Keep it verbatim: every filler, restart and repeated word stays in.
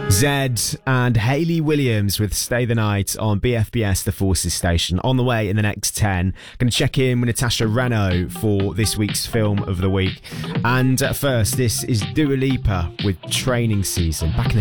Zed and Hayley Williams with Stay the Night on B F B S The Forces Station. On the way in the next ten, going to check in with Natasha Reno for this week's film of the week. And at first, this is Dua Lipa with Training Season. Back in the